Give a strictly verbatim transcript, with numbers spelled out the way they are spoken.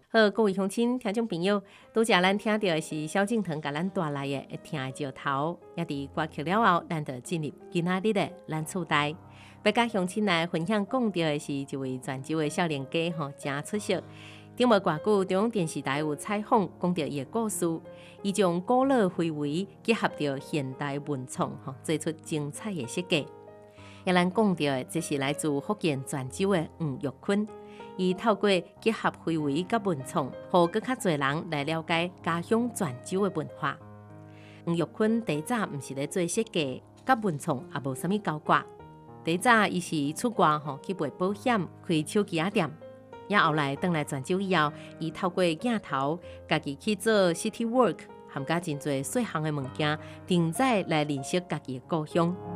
好，各位乡亲、听众朋友，拄则咱听到的是萧敬腾甲咱带来的《会听的石头》，也伫歌曲了后，咱就进入今仔日的咱厝台。要甲乡亲来分享讲到的是一位泉州的少年家，吼，真出色。顶无偌久，中央电视台有采访讲到伊的故事，伊将古老非遗结合着现代文创，吼，做出精彩的设计。也咱讲到的，这是来自福建泉州的黄玉坤。伊透过结合非遗甲文创，互更较侪人来了解家乡泉州的文化。黄玉坤第一早毋是咧做设计，甲文创也无啥物交挂。第一早伊是出外吼去卖保险，开手机仔店。也后来转来泉州以后，伊透过镜头，家己去做 city work， 含甲真侪细项的物件，定在来认识家己的故乡。